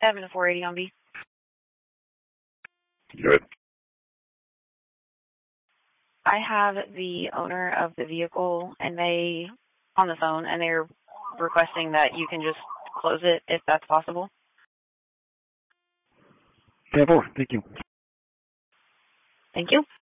Having a 480 on B. Good. I have the owner of the vehicle and they on the phone, and they're requesting that you can just close it if that's possible. 10-4, thank you. Thank you.